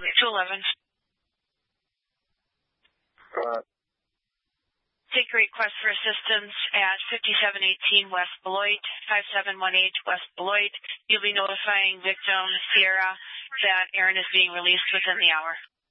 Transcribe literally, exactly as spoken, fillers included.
two eleven. Uh, Take a request for assistance at fifty-seven eighteen West Beloit, five seven one eight West Beloit. You'll be notifying victim Sierra that Aaron is being released within the hour.